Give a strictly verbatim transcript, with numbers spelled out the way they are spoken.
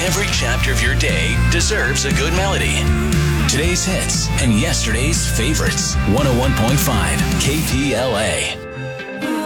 Every chapter of your day deserves a good melody. Today's hits and yesterday's favorites. one oh one point five K P L A.